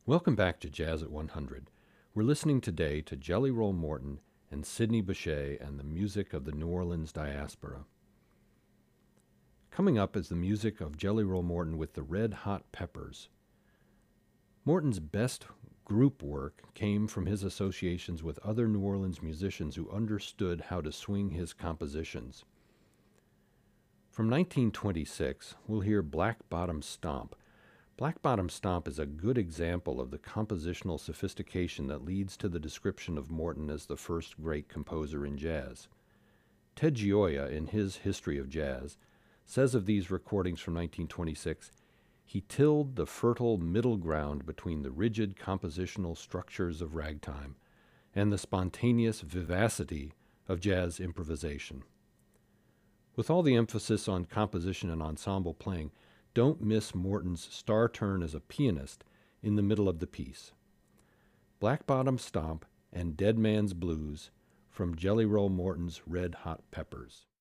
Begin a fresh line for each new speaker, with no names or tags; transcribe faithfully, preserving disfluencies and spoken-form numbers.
Welcome back to Jazz at one hundred. We're listening today to Jelly Roll Morton and Sidney Bechet and the music of the New Orleans diaspora. Coming up is the music of Jelly Roll Morton with the Red Hot Peppers. Morton's best group work came from his associations with other New Orleans musicians who understood how to swing his compositions. From nineteen twenty-six, we'll hear Black Bottom Stomp. Black Bottom Stomp is a good example of the compositional sophistication that leads to the description of Morton as the first great composer in jazz. Ted Gioia, in his History of Jazz, says of these recordings from nineteen twenty-six, he tilled the fertile middle ground between the rigid compositional structures of ragtime and the spontaneous vivacity of jazz improvisation. With all the emphasis on composition and ensemble playing, don't miss Morton's star turn as a pianist in the middle of the piece. Black Bottom Stomp and Dead Man's Blues from Jelly Roll Morton's Red Hot Peppers.